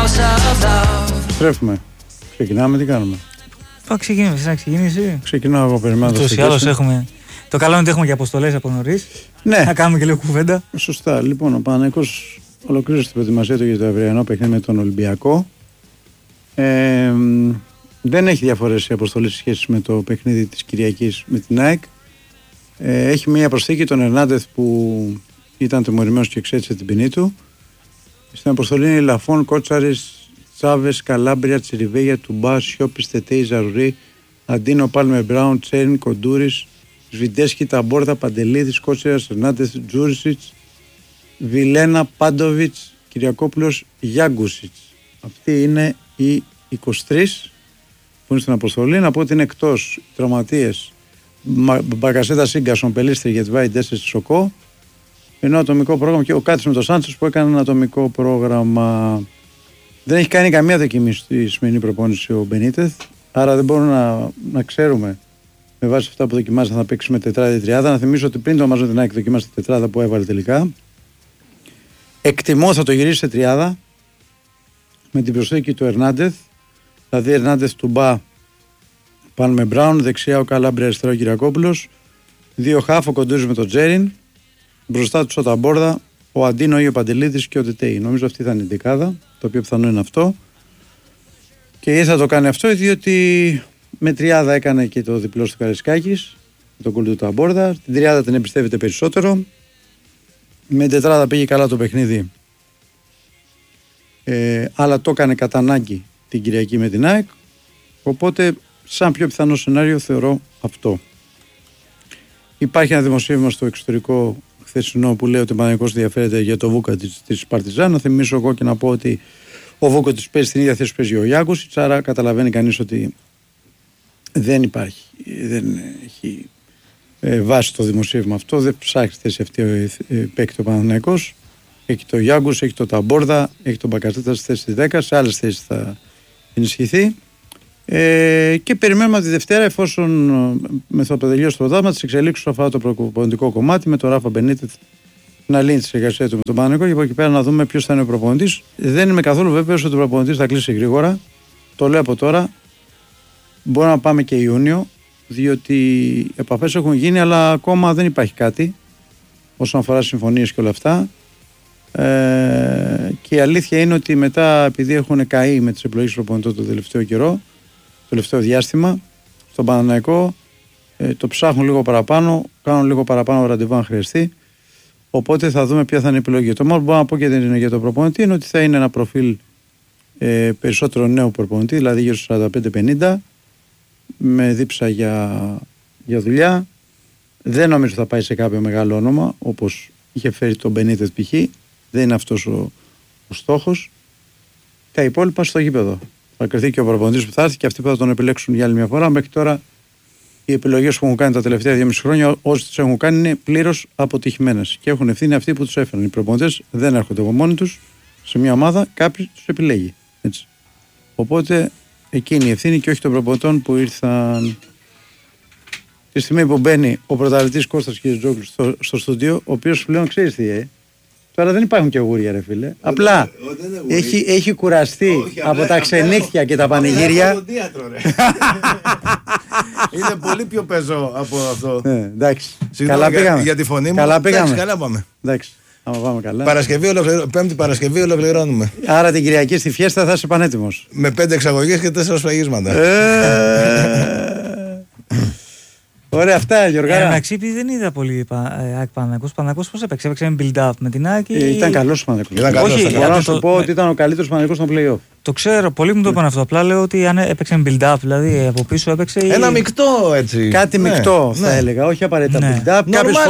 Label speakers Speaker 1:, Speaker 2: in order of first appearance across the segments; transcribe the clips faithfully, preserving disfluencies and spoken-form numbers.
Speaker 1: Στρέφουμε. Ξεκινάμε, τι κάνουμε.
Speaker 2: Θα ξεκινήσουμε, να ξεκινήσει.
Speaker 1: Ξεκινάω εγώ, περιμένω.
Speaker 2: Ούτως ή άλλως έχουμε. Το καλό είναι ότι έχουμε και αποστολές από νωρίς.
Speaker 1: Ναι.
Speaker 2: Να κάνουμε και λίγο κουβέντα.
Speaker 1: Σωστά. Λοιπόν, ο Παναθηναϊκός ολοκλήρωσε την προετοιμασία του για το αυριανό παιχνίδι με τον Ολυμπιακό. Ε, δεν έχει διαφορές η αποστολή σε σχέση με το παιχνίδι της Κυριακής με την ΑΕΚ. Ε, έχει μία προσθήκη, τον Ερνάντεθ που ήταν τιμωρημένος και εξέτησε την ποινή του. Στην αποστολή είναι Λαφών, Κότσαρης, Τσάβες, Καλάμπρια, Τσιριβέγια, Τουμπά, Σιώπης, Τετέι, Ζαρουρί, Αντίνο, Πάλμε, Μπράουν, Τσέριν, Κοντούρης, Σβιντέσκι, Ταμπόρδα, Παντελίδης, Κότσαρας, Ερνάντεθ, Τζούρισιτς, Βιλένα, Πάντοβιτς, Κυριακόπουλος, Γιάγκουσιτς. Αυτοί είναι οι είκοσι τρεις που είναι στην αποστολή. Να πω ότι είναι εκτός τραυματίες Μπακασέτα, Σίγκασον, Πελίστρη, Γετβάη, Ντέσσερ, Σοκό. Ενώ ατομικό πρόγραμμα και ο Κάτης με τον Σάντσος που έκανε ένα ατομικό πρόγραμμα. Δεν έχει κάνει καμία δοκιμή στη σημερινή προπόνηση ο Μπενίτεθ. Άρα δεν μπορούμε να, να ξέρουμε με βάση αυτά που δοκιμάζει θα παίξει με τετράδα ή τριάδα. Να θυμίσω ότι πριν το Αμαζόν την Άκη δοκιμάσει τη τετράδα που έβαλε τελικά. Εκτιμώ θα το γυρίσει σε τριάδα με την προσθήκη του Ερνάντεθ. Δηλαδή Ερνάντεθ, Τουμπά, πάνω με Μπράουν, δεξιά ο Καλάμπρια, αριστερά ο Κυριακόπουλος. Δύο χάφ, ο Κοντούρης με τον Τζέριν. Μπροστά του ο Ταμπόρδα, ο Αντίνο ή ο Παντελίδης και ο Τετέι. Νομίζω αυτή θα είναι η δεκάδα, το οποίο πιθανό είναι αυτό. Και γιατί θα το κάνει αυτό, διότι με τριάδα έκανε και το διπλό του Καραϊσκάκης, με τον κουλ του Ταμπόρδα. Την τριάδα την εμπιστεύεται περισσότερο. Με τετράδα πήγε καλά το παιχνίδι, ε, αλλά το έκανε κατά ανάγκη την Κυριακή με την ΑΕΚ. Οπότε, σαν πιο πιθανό σενάριο, θεωρώ αυτό. Υπάρχει ένα δημοσίευμα στο εξωτερικό χθεσινό που λέει ότι ο Παναθηναϊκός ενδιαφέρεται για το Βούκα της, της Παρτιζάν. Να θυμίσω εγώ και να πω ότι ο Βούκα της παίζει στην ίδια θέση που παίζει ο Γιάγκουσιτς, άρα καταλαβαίνει κανείς ότι δεν υπάρχει, δεν έχει ε, βάση το δημοσίευμα αυτό, δεν ψάχνει θέση αυτή ε, ε, παίκτη ο Παναθηναϊκός. Έχει το Γιάγκους, έχει το Ταμπόρδα, έχει τον Μπακασέτα στη θέση της δέκα, σε άλλες θέσεις θα ενισχυθεί. Ε, και περιμένουμε τη Δευτέρα, εφόσον μεθοδοπαιδελειώσει το πρωτάθλημα, τις εξελίξεις όσον αφορά το προπονητικό κομμάτι με τον Ράφα Μπενίτεθ να λύνει τη εργασία του με τον Παναθηναϊκό και από εκεί πέρα να δούμε ποιος θα είναι ο προπονητής. Δεν είμαι καθόλου βέβαιος ότι ο προπονητής θα κλείσει γρήγορα. Το λέω από τώρα. Μπορεί να πάμε και Ιούνιο, διότι επαφές έχουν γίνει, αλλά ακόμα δεν υπάρχει κάτι όσον αφορά συμφωνίες και όλα αυτά. Ε, και η αλήθεια είναι ότι μετά, επειδή έχουν καεί με τις επιλογές προπονητών το τελευταίο καιρό, το τελευταίο διάστημα, στον Παναθηναϊκό ε, το ψάχνουν λίγο παραπάνω, κάνουν λίγο παραπάνω ραντεβού αν χρειαστεί. Οπότε θα δούμε ποια θα είναι η επιλογή. Το μόνο που μπορώ να πω και δεν είναι για τον προπονητή είναι ότι θα είναι ένα προφίλ ε, περισσότερο νέο προπονητή, δηλαδή γύρω στους σαράντα πέντε πενήντα, με δίψα για, για δουλειά. Δεν νομίζω θα πάει σε κάποιο μεγάλο όνομα όπως είχε φέρει τον Μπενίτεθ π.χ. Δεν είναι αυτός ο, ο στόχος. Τα υπόλοιπα στο γήπεδο. Θα κρυθεί και ο προπονητής που θα έρθει και αυτοί που θα τον επιλέξουν για άλλη μια φορά. Μέχρι τώρα οι επιλογές που έχουν κάνει τα τελευταία δυόμιση χρόνια, όσοι τις έχουν κάνει, είναι πλήρως αποτυχημένες. Και έχουν ευθύνη αυτοί που τους έφεραν. Οι προπονητές δεν έρχονται από μόνοι τους σε μια ομάδα, κάποιος τους επιλέγει. Έτσι. Οπότε εκείνη η ευθύνη και όχι των προπονητών που ήρθαν. Τη στιγμή που μπαίνει ο πρωταθλητής Κώστας Κυριαζόγλου στο, στο στούντιο, ο οποίος πλέον ξέρει τι, ε. Τώρα δεν υπάρχουν και γούρια, ρε φίλε. Ο, απλά ο, ο, έχει, έχει κουραστεί όχι, από τα ξενύχια και τα πανηγύρια.
Speaker 3: Είναι πολύ πιο πεζό από αυτό.
Speaker 1: Ε, εντάξει.
Speaker 3: Συγγνώμη καλά πήγαμε. Για τη φωνή μου.
Speaker 1: Καλά πήγαμε.
Speaker 3: Εντάξει, καλά πάμε.
Speaker 1: Εντάξει. Άμα πάμε καλά.
Speaker 3: Παρασκευή ολοκληρω... Πέμπτη Παρασκευή ολοκληρώνουμε.
Speaker 1: Άρα την Κυριακή στη φιέστα θα είσαι πανέτοιμος.
Speaker 3: Με πέντε εξαγωγές και τέσσερα σφραγίσματα.
Speaker 1: Ωραία, αυτά, Γιωργάρα.
Speaker 2: Εντάξει, επειδή δεν είδα πολύ ΑΕΚ Παναθηναϊκός. Παναθηναϊκός πώς έπαιξε, έπαιξε με build-up με την ΑΕΚ.
Speaker 1: Ε, ήταν καλός ο Παναθηναϊκός.
Speaker 2: Όχι,
Speaker 1: μπορώ να σου πω ότι ήταν ο καλύτερος Παναθηναϊκός στο play-off.
Speaker 2: Το ξέρω, πολλοί μου το είπαν αυτό. Απλά λέω ότι αν έπαιξε με build-up, δηλαδή από πίσω έπαιξε.
Speaker 3: Ένα μεικτό έτσι.
Speaker 1: Κάτι
Speaker 3: ναι,
Speaker 1: μεικτό
Speaker 3: ναι.
Speaker 1: θα έλεγα, όχι απαραίτητα
Speaker 2: ναι.
Speaker 1: build-up.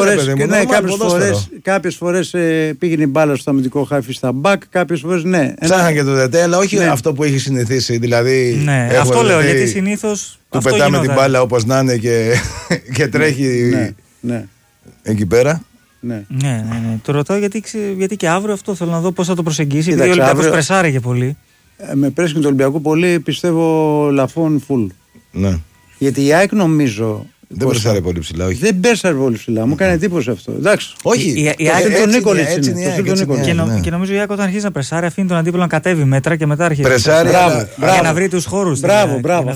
Speaker 1: Κάποιες φορές πήγαινε η μπάλα στο αμυντικό χάφι στα back, κάποιες φορές ναι.
Speaker 3: Ψάχναν και το δετέ, αλλά όχι αυτό που έχει συνηθίσει. Δηλαδή.
Speaker 2: Ναι, αυτό λέω, γιατί συνήθως.
Speaker 3: Του πετάμε την μπάλα όπως να είναι και, και τρέχει
Speaker 1: ναι, ναι.
Speaker 3: εκεί πέρα.
Speaker 1: Ναι.
Speaker 2: Ναι, ναι, ναι. Το ρωτάω γιατί, γιατί και αύριο αυτό θέλω να δω πώς θα το προσεγγίσει. Γιατί ο Ολυμπιακός αύριο... πρεσάρει πολύ.
Speaker 1: Ε, με πρέσβη του Ολυμπιακού πολύ πιστεύω Λαφών full.
Speaker 3: Ναι.
Speaker 1: Γιατί η ΑΕΚ νομίζω
Speaker 3: Δεν πρεσάρε πολύ ψηλά, όχι.
Speaker 1: Δεν πρεσάρε πολύ ψηλά, μου έκανε εντύπωση αυτό. Εντάξει.
Speaker 3: Όχι,
Speaker 2: η, η, η, και νομίζω η Άκη όταν αρχίζει να πρεσάρει, αφήνει τον αντίπαλο να κατέβει μέτρα και μετά αρχίζει.
Speaker 3: Πρεσάρει,
Speaker 2: για να βρει του χώρου.
Speaker 1: Μπράβο, μπράβο.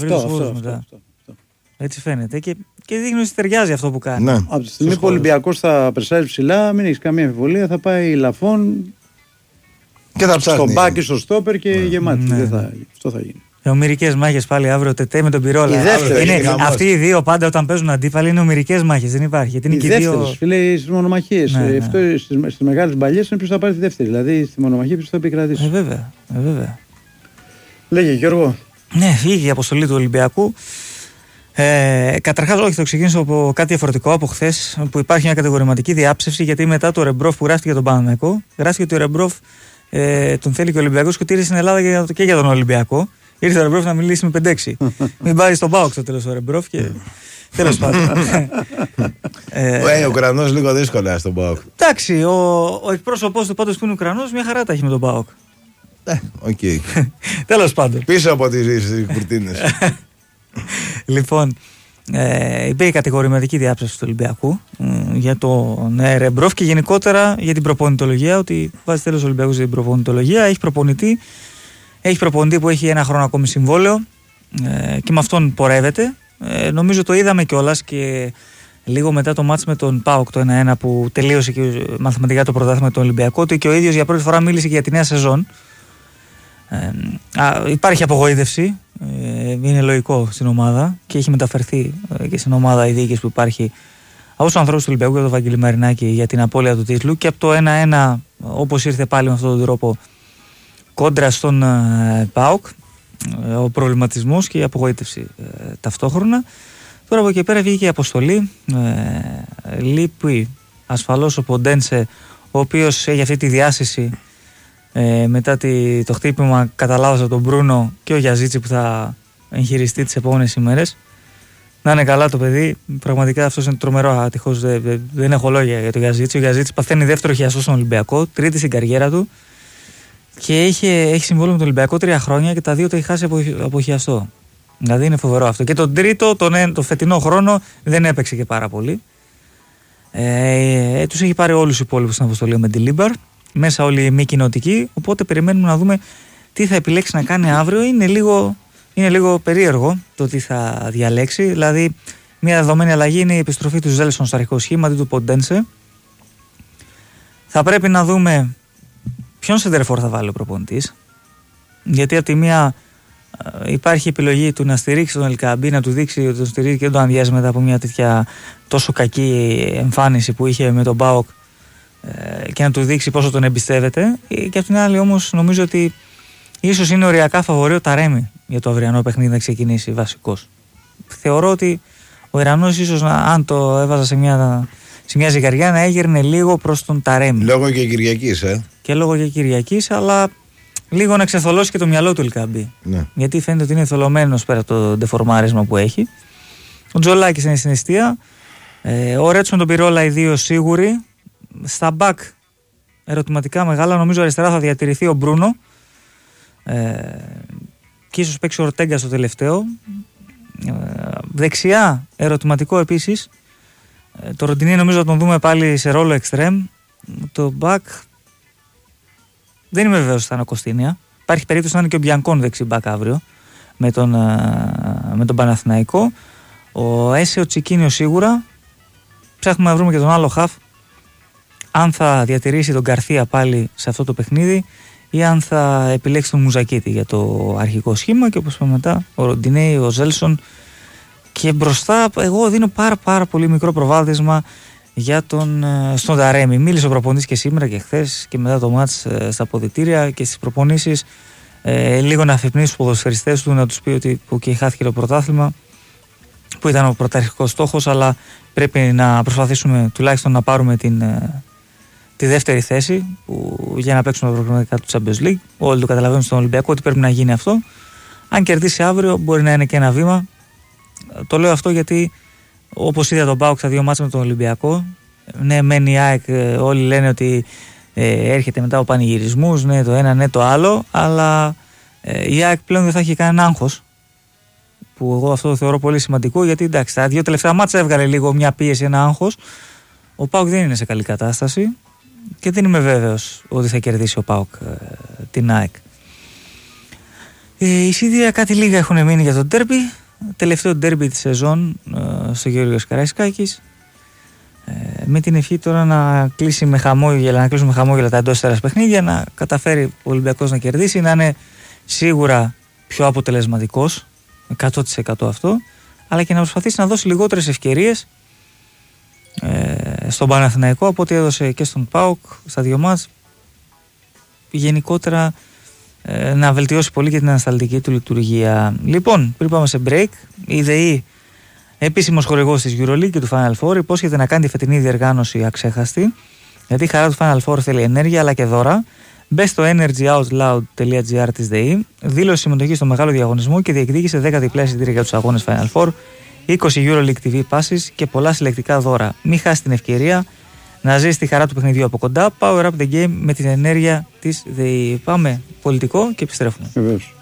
Speaker 2: Έτσι φαίνεται. Και, και δείχνει ότι ταιριάζει αυτό που κάνει.
Speaker 3: Ναι.
Speaker 1: Από τη στιγμή που ο Ολυμπιακός θα πρεσάρει ψηλά, μην έχει καμία αμφιβολία, θα πάει λαφών
Speaker 3: και θα ψάχνει.
Speaker 1: Στο μπάκι, στο στόπερ και ναι. γεμάτη.
Speaker 2: Ναι.
Speaker 1: Δεν θα, αυτό θα γίνει.
Speaker 2: Ομηρικές μάχες πάλι αύριο, Τετέ με τον Πυρόλα. Είναι, αυτοί οι δύο πάντα όταν παίζουν αντίπαλοι είναι ομηρικές μάχες. Δεν υπάρχει. Γιατί είναι
Speaker 1: οι
Speaker 2: και
Speaker 1: δεύτερες,
Speaker 2: δύο...
Speaker 1: φίλε, στις μονομαχίες. Ναι, ναι. Στις, στις μεγάλες μπαλιές είναι ποιος θα πάρει τη δεύτερη. Δηλαδή στη μονομαχία ποιος θα επικρατήσει.
Speaker 2: Ε, βέβαια. Ε, βέβαια.
Speaker 1: Λέγε Γιώργο.
Speaker 2: Ναι, φύγει η αποστολή του Ολυμπιακού. Ε, Καταρχάς, όχι, θα ξεκινήσω από κάτι διαφορετικό από χθες, που υπάρχει μια κατηγορηματική διάψευση, γιατί μετά το Ρεμπρόφ που γράφτηκε τον Παναθηναϊκό, γράφτηκε ότι ο Ρεμπρόφ ε, τον θέλει και ο Ολυμπιακός και τήρησε στην Ελλάδα και για τον Ολυμπιακό. Ήρθε ο Ρεμπρόφ να μιλήσει με πέντε έξι. Μην πάει στον ΠΑΟΚ στο τέλος ο Ρεμπρόφ και. Τέλος πάντων.
Speaker 3: ε, ο Ουκρανός λίγο δύσκολα στον ΠΑΟΚ.
Speaker 2: Εντάξει, ο, ο εκπρόσωπός του πάντως που είναι Ουκρανός, μια χαρά τα έχει με τον ΠΑΟΚ.
Speaker 3: Ε, οκ. Okay.
Speaker 2: Τέλος πάντων.
Speaker 3: Πίσω από τις κουρτίνες.
Speaker 2: Λοιπόν, ε, υπήρχε κατηγορηματική διάψευση του Ολυμπιακού ε, για τον ε, Ρεμπρόφ και γενικότερα για την προπονητολογία. Ότι βάζει τέλος ο Ολυμπιακός για την προπονητολογία. Έχει προπονητή. Έχει προπονητή που έχει ένα χρόνο ακόμη συμβόλαιο ε, και με αυτόν πορεύεται. Ε, νομίζω το είδαμε κιόλας και λίγο μετά το μάτς με τον ΠΑΟΚ το ένα ένα που τελείωσε και μαθηματικά το πρωτάθλημα του Ολυμπιακού, ότι και ο ίδιος για πρώτη φορά μίλησε και για τη νέα σεζόν. Ε, α, υπάρχει απογοήτευση, ε, είναι λογικό στην ομάδα και έχει μεταφερθεί ε, και στην ομάδα η διοίκηση που υπάρχει από τους ανθρώπους του Ολυμπιακού και από τον Βαγγέλη Μαρινάκη για την απώλεια του τίτλου και από το ένα ένα όπως ήρθε πάλι με αυτόν τον τρόπο κόντρα στον ε, ΠΑΟΚ, ε, ο προβληματισμός και η απογοήτευση ε, ταυτόχρονα. Τώρα από εκεί πέρα βγήκε η αποστολή. Ε, λείπει ασφαλώς ο Ποντένσε, ο οποίος έχει αυτή τη διάσηση ε, μετά τη, το χτύπημα κατά λάθος από τον Μπρούνο και ο Γιαζίτσι που θα εγχειριστεί τις επόμενες ημέρες. Να είναι καλά το παιδί. Πραγματικά αυτός είναι τρομερό άτυχος. Δεν, δεν, δεν έχω λόγια για το Γιαζίτσι. Ο Γιαζίτσι παθαίνει δεύτερο χιαστό στον Ολυμπιακό, τρίτη στην καριέρα του. Και έχει, έχει συμβόλαιο με τον Ολυμπιακό τρία χρόνια και τα δύο τα έχει χάσει από, από χιαστό. Δηλαδή είναι φοβερό αυτό. Και τον τρίτο, τον, τον φετινό χρόνο, δεν έπαιξε και πάρα πολύ. Ε, ε, τους έχει πάρει όλους τους υπόλοιπους στην αποστολή με τη Λίμπαρ. Μέσα όλοι οι μη κοινοτικοί. Οπότε περιμένουμε να δούμε τι θα επιλέξει να κάνει αύριο. Είναι λίγο, είναι λίγο περίεργο το τι θα διαλέξει. Δηλαδή, μια δεδομένη αλλαγή είναι η επιστροφή του Ζέλσον στο αρχικό σχήμα αντί του Ποντένσε. Θα πρέπει να δούμε ποιον σεντερφόρ θα βάλει ο προπονητής. Γιατί από τη μία υπάρχει επιλογή του να στηρίξει τον Ελκαμπή, να του δείξει ότι τον στηρίζει και δεν τον αδειάζει μετά από μια τέτοια τόσο κακή εμφάνιση που είχε με τον ΠΑΟΚ και να του δείξει πόσο τον εμπιστεύεται. Και από την άλλη όμως νομίζω ότι ίσως είναι οριακά φαβορί ο Ταρέμι για το αυριανό παιχνίδι να ξεκινήσει βασικός. Θεωρώ ότι ο Ιρανός ίσως να, αν το έβαζα σε μια, σε μια ζυγαριά να έγερνε λίγο προς τον Ταρέμι.
Speaker 3: Λόγω και Κυριακής, ε.
Speaker 2: Και λόγω και Κυριακής, αλλά λίγο να ξεθολώσει και το μυαλό του Ελκαμπή. Ναι. Γιατί φαίνεται ότι είναι θολωμένος πέρα από το ντεφορμάρισμα που έχει. Ο Τζολάκης είναι στην αιστεία. Ε, ο Ρέτσον τον Πυρόλα, οι δύο σίγουροι. Στα μπακ ερωτηματικά μεγάλα. Νομίζω αριστερά θα διατηρηθεί ο Μπρούνο. Ε, και ίσως παίξει ο Ορτέγκα στο τελευταίο. Ε, δεξιά ερωτηματικό επίσης. Ε, το Ροντινί νομίζω θα τον δούμε πάλι σε ρόλο εξτρέμ. Το μπακ δεν είμαι βέβαιος ότι θα είναι ο Κωστίνια. Υπάρχει περίπτωση να είναι και ο Μπιανκόν δεξί μπακ αύριο με τον, με τον Παναθηναϊκό. Ο Έσε, ο Τσικίνιο σίγουρα. Ψάχνουμε να βρούμε και τον άλλο χαφ. Αν θα διατηρήσει τον Καρθία πάλι σε αυτό το παιχνίδι ή αν θα επιλέξει τον Μουζακίτη για το αρχικό σχήμα. Και όπως είπαμε μετά, ο Ροντινέι, ο Ζέλσον. Και μπροστά, εγώ δίνω πάρα, πάρα πολύ μικρό προβάδισμα για τον, στον Ταρέμι. Μίλησε ο προπονητής και σήμερα και χθες και μετά το μάτς στα αποδυτήρια και στις προπονήσεις. Ε, λίγο να αφυπνίσει τους ποδοσφαιριστές του, να τους πει ότι okay, χάθηκε το πρωτάθλημα που ήταν ο πρωταρχικός στόχος, αλλά πρέπει να προσπαθήσουμε τουλάχιστον να πάρουμε την, τη δεύτερη θέση που, για να παίξουμε τα προγραμματικά του Champions League. Όλοι το καταλαβαίνουν στον Ολυμπιακό ότι πρέπει να γίνει αυτό. Αν κερδίσει αύριο μπορεί να είναι και ένα βήμα. Το λέω αυτό γιατί όπως είδα τον ΠΑΟΚ στα δύο μάτσα με τον Ολυμπιακό, ναι μεν η ΑΕΚ όλοι λένε ότι ε, έρχεται μετά από πανηγυρισμούς, ναι το ένα ναι το άλλο, αλλά ε, η ΑΕΚ πλέον δεν θα έχει κανένα άγχος που που εγώ αυτό το θεωρώ πολύ σημαντικό, γιατί εντάξει, τα δύο τελευταία μάτσα έβγαλε λίγο μια πίεση, ένα άγχος. Ο ΠΑΟΚ δεν είναι σε καλή κατάσταση και δεν είμαι βέβαιος ότι θα κερδίσει ο ΠΑΟΚ ε, την ΑΕΚ. Ε, οι Σίδια κάτι λίγα έχουν μείνει για το ντέρμπι. Τελευταίο ντέρμπι της σεζόν ε, στο Γεώργιος Καραϊσκάκης. Ε, με την ευχή τώρα να κλείσει με χαμόγελα, να κλείσουμε με χαμόγελα τα εντός έδρας παιχνίδια, να καταφέρει ο Ολυμπιακός να κερδίσει, να είναι σίγουρα πιο αποτελεσματικός, εκατό τοις εκατό αυτό, αλλά και να προσπαθήσει να δώσει λιγότερες ευκαιρίες ε, στον Παναθηναϊκό από ό,τι έδωσε και στον ΠΑΟΚ στα δύο μάτς. Γενικότερα ε, να βελτιώσει πολύ και την ανασταλτική του λειτουργία. Λοιπόν, πριν πάμε σε break, η ΔΕΗ, επίσημος χορηγός της EuroLeague και του Final Four, υπόσχεται να κάνει τη φετινή διοργάνωση αξέχαστη, γιατί η χαρά του Final Four θέλει ενέργεια αλλά και δώρα. Μπε στο energyoutloud τελεία gr της ΔΕΗ, δήλωσε συμμετοχή στο μεγάλο διαγωνισμό και διεκδίκησε δέκα διπλά εισιτήρια για τους αγώνες Final Four, είκοσι EuroLeague τι βι passes και πολλά συλλεκτικά δώρα. Μην χάσει την ευκαιρία να ζήσει τη χαρά του παιχνιδιού από κοντά. Power up the game με την ενέργεια της ΔΕΗ. Πάμε πολιτικό και επιστρέφουμε.
Speaker 1: Βεβαίως.